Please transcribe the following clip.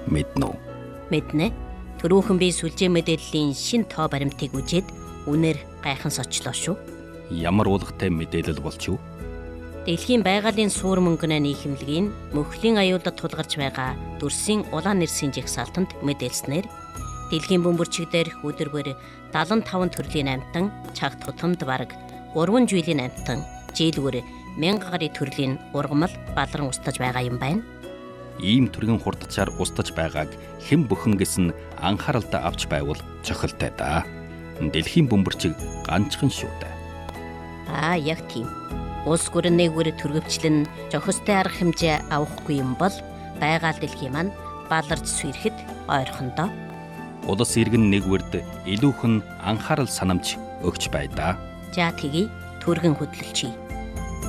Мэднэ үү? Мэднэ. Түрүүхэн би сүлжээ мэдээллийн шин тоо баримтыг үзээд үнээр гайхан сочлоо шүү. Ямар уулгатай мэдээлэл болч юу? Дэлхийн байгалийн суур мөнгөний нийхэмлэгийн мөхлийн аюулд тулгарч байгаа дүрсийн улаан нэрсийн жагсаалтанд мэдээлснээр дэлхийн бөмбөрчигдэр өдөргөр 75 төрлийн амьтан, чагт тутамд бараг 3 жилийн амьтан, жилгөр 1000 гаруй төрлийн ургамал балран устж байгаа юм байна. Ийм төргийн хурдчаар устж байгааг хэн бүхэн гэсэн анхааралтай авч байвал цохилтой да. Дэлхийн бөмбөрчиг ганцхан шүү дээ. Яг тийм. Улс гүрэн нэгвэр төргөвчлэн зохистой арга хэмжээ авахгүй юм бол байгаль дэлхийн маань баларч сүйрэхэд ойрхондоо. Улс иргэн нэгвэрд илүүхэн анхаарал санамж өгч бай да. За тэгье, түргэн хөдлөлчий.